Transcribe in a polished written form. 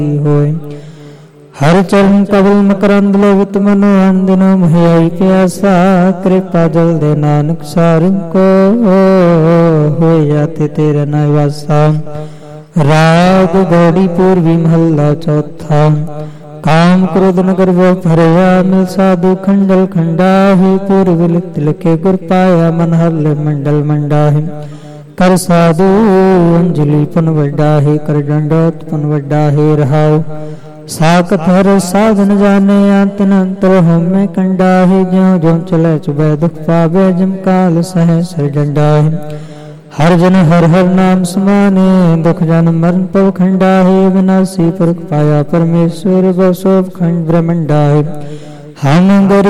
ਹੋਏ। ਹਰ ਚਰਨ ਕਬਲ ਮਕਰੰਦ ਲੋਭਿਤ ਮਨੋ ਅੰਦਨ ਮਹਿਆਈ ਪਿਆਸਾ। ਕਿਰਪਾ ਜਲ ਦੇ ਨਾਨਕ ਸਾਰਿ ਕੋ ਹੋਇ ਜਾਤੇ ਤੇਰਾ ਨਿਵਾਸਾ। ਰਾਗ ਗੌੜੀ ਪੂਰਬੀ ਮਹੱਲਾ ਚੌਥਾ। ਕਾਮ ਕ੍ਰੋਧ ਨਗਰ ਵੋ ਭਰਿਆ ਮਿਲ ਸਾਧੂ ਖੰਡਲ ਖੰਡਾਹਿ। ਪੂਰਬ ਲਿਖ ਲਿਖੇ ਗੁਰ ਪਾਇਆ ਮਨ ਹਰਲੇ ਮੰਡਲ ਮੰਡਾਹਿ। ਕਰ ਸਾਧੂ ਅੰਜਲੀ ਪਨ ਵੱਡਾ ਹੈ ਕਰ ਡੰਡੋਤ ਪਨ ਵੱਡਾ ਹੈ ਰਹਾਉ। ਸਾਖਤ ਹਰ ਸਾਧਨ ਜਾਣੇ ਅੰਤਨ ਅੰਤਰ ਹਉਮੈ ਕੰਡਾ ਹੈ। ਜਿਉ ਜਿਉ ਚਲੇ ਚੁਬੈ ਦੁਖ ਪਾਵੇ ਜਮ ਕਾਲ ਸਹਿ ਸਿਰ ਡੰਡਾ ਹੈ। ਹਰ ਜਨ ਹਰ ਹਰ ਨਾਮ ਸਮਾਨੇ ਦੁਖ ਜਨ ਮਰਨ ਪਵ ਖੰਡਾ ਹੈ। ਵਿਨਾਸੀ ਪੁਰਖ ਪਾਇਆ ਪਰਮੇਸ਼ਵਰ ਬਉ ਸੋਭ ਖੰਡ ਬ੍ਰਹਮੰਡਾ ਹੈ। ਹਮ ਗਰੀ